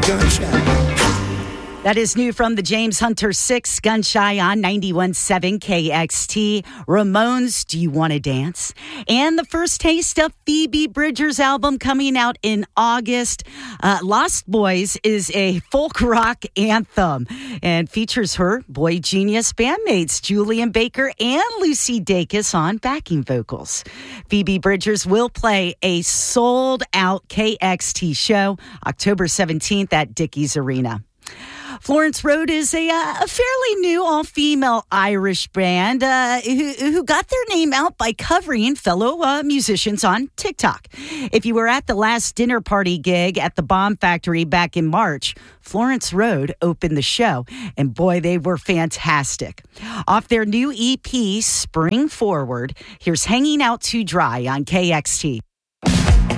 That is new from the James Hunter 6, Gun Shy on 91.7 KXT. Ramones, Do You Want to Dance? And the first taste of Phoebe Bridgers' album coming out in August. Lost Boys is a folk rock anthem and features her Boy Genius bandmates Julian Baker and Lucy Dacus on backing vocals. Phoebe Bridgers will play a sold-out KXT show October 17th at Dickies Arena. Florence Road is a fairly new all-female Irish band who got their name out by covering fellow musicians on TikTok. If you were at the last dinner party gig at the Bomb Factory back in March, Florence Road opened the show, and boy, they were fantastic. Off their new EP, Spring Forward, here's Hanging Out to Dry on KXT.